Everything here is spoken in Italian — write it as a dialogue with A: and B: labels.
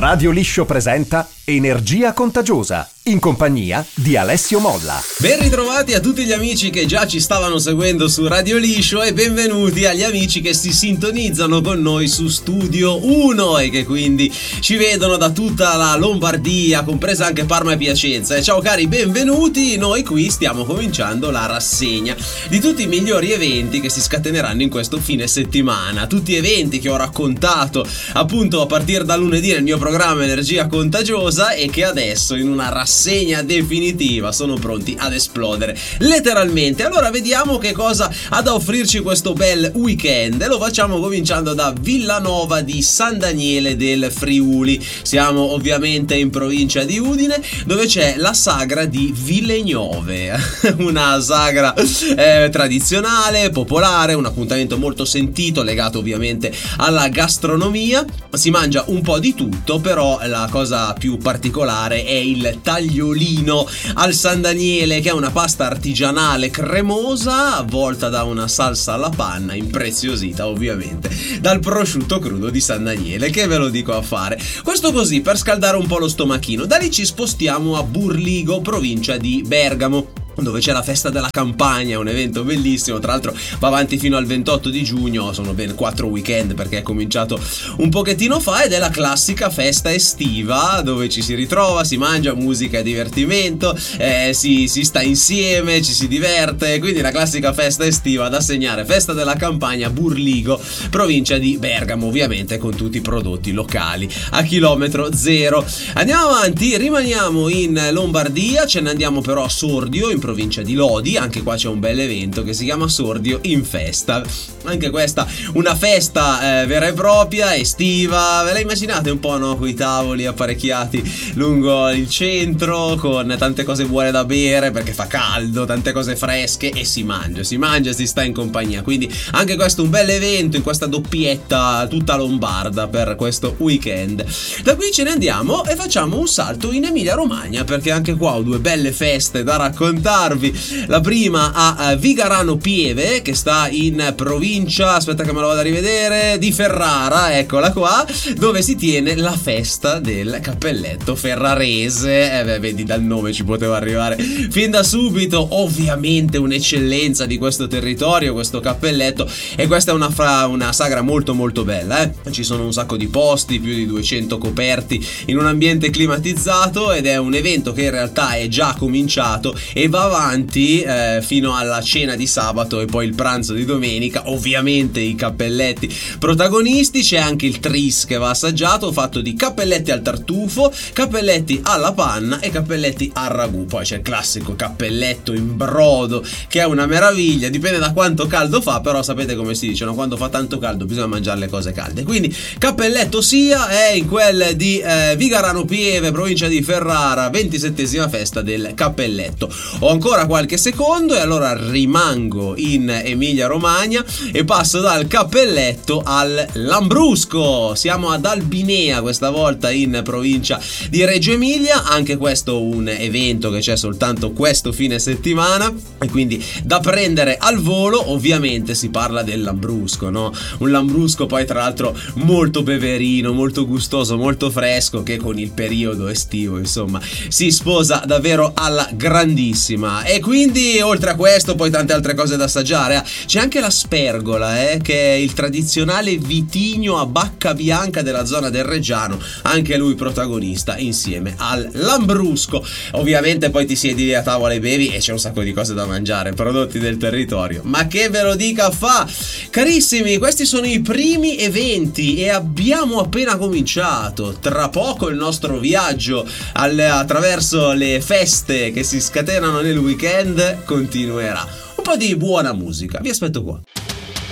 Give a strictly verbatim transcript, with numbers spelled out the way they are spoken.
A: Radio Liscio presenta Energia Contagiosa, in compagnia di Alessio Molla.
B: Ben ritrovati a tutti gli amici che già ci stavano seguendo su Radio Liscio e benvenuti agli amici che si sintonizzano con noi su Studio uno e che quindi ci vedono da tutta la Lombardia, compresa anche Parma e Piacenza. E ciao cari, benvenuti. Noi qui stiamo cominciando la rassegna di tutti i migliori eventi che si scateneranno in questo fine settimana. Tutti eventi che ho raccontato appunto a partire da lunedì nel mio programma Energia Contagiosa e che adesso in una rassegna definitiva sono pronti ad esplodere letteralmente. Allora vediamo che cosa ha da offrirci questo bel weekend e lo facciamo cominciando da Villanova di San Daniele del Friuli. Siamo ovviamente in provincia di Udine, dove c'è la sagra di Vilegnove, una sagra eh, tradizionale, popolare, un appuntamento molto sentito legato ovviamente alla gastronomia. Si mangia un po' di tutto, però la cosa più particolare è il tagliolino al San Daniele, che è una pasta artigianale cremosa avvolta da una salsa alla panna impreziosita ovviamente dal prosciutto crudo di San Daniele, che ve lo dico a fare. Questo così per scaldare un po' lo stomachino. Da lì ci spostiamo a Burligo, provincia di Bergamo, dove c'è la festa della campagna, un evento bellissimo, tra l'altro va avanti fino al ventotto di giugno, sono ben quattro weekend perché è cominciato un pochettino fa, ed è la classica festa estiva dove ci si ritrova, si mangia, musica e divertimento, eh, si, si sta insieme, ci si diverte, quindi la classica festa estiva da segnare, festa della campagna Burligo, provincia di Bergamo, ovviamente con tutti i prodotti locali a chilometro zero. Andiamo avanti, rimaniamo in Lombardia, ce ne andiamo però a Sordio, in provincia di Lodi. Anche qua c'è un bel evento che si chiama Sordio in Festa. Anche questa una festa eh, vera e propria, estiva. Ve la immaginate un po', no? Con i tavoli apparecchiati lungo il centro, con tante cose buone da bere perché fa caldo, tante cose fresche, e si mangia, si mangia e si sta in compagnia. Quindi anche questo un bel evento in questa doppietta tutta lombarda per questo weekend. Da qui ce ne andiamo e facciamo un salto in Emilia Romagna, perché anche qua ho due belle feste da raccontare. La prima a Vigarano Pieve, che sta in provincia, aspetta che me lo vado a rivedere, di Ferrara, eccola qua, dove si tiene la festa del cappelletto ferrarese. Eh beh, vedi, dal nome ci poteva arrivare fin da subito. Ovviamente un'eccellenza di questo territorio, questo cappelletto, e questa è una, fra, una sagra molto molto bella, eh? Ci sono un sacco di posti, più di duecento coperti in un ambiente climatizzato, ed è un evento che in realtà è già cominciato e va avanti eh, fino alla cena di sabato e poi il pranzo di domenica. Ovviamente i cappelletti protagonisti, c'è anche il tris che va assaggiato, fatto di cappelletti al tartufo, cappelletti alla panna e cappelletti al ragù. Poi c'è il classico cappelletto in brodo, che è una meraviglia, dipende da quanto caldo fa, però sapete come si dice, no? Quando fa tanto caldo bisogna mangiare le cose calde. Quindi cappelletto sia è in quel di eh, Vigarano Pieve, provincia di Ferrara, ventisettesima festa del cappelletto. Ho ancora qualche secondo e allora rimango in Emilia Romagna e passo dal cappelletto al lambrusco. Siamo ad Albinea questa volta, in provincia di Reggio Emilia. Anche questo un evento che c'è soltanto questo fine settimana e quindi da prendere al volo. Ovviamente si parla del lambrusco, no? Un lambrusco poi tra l'altro molto beverino, molto gustoso, molto fresco, che con il periodo estivo insomma si sposa davvero alla grandissima. E quindi oltre a questo poi tante altre cose da assaggiare, eh. C'è anche la spergola, eh, che è il tradizionale vitigno a bacca bianca della zona del Reggiano, anche lui protagonista insieme al lambrusco. Ovviamente poi ti siedi lì a tavola e bevi e c'è un sacco di cose da mangiare, prodotti del territorio, ma che ve lo dica fa. Carissimi, questi sono i primi eventi e abbiamo appena cominciato. Tra poco il nostro viaggio al, attraverso le feste che si scatenano nel weekend continuerà. Un po' di buona musica, vi aspetto qua.